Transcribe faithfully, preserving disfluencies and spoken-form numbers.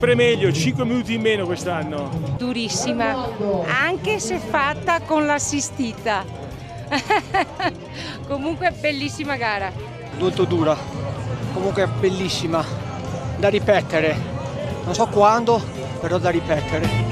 Sempre meglio, cinque minuti in meno quest'anno. Durissima, anche se fatta con l'assistita. Comunque bellissima gara. Molto dura, comunque bellissima, da ripetere. Non so quando, però da ripetere.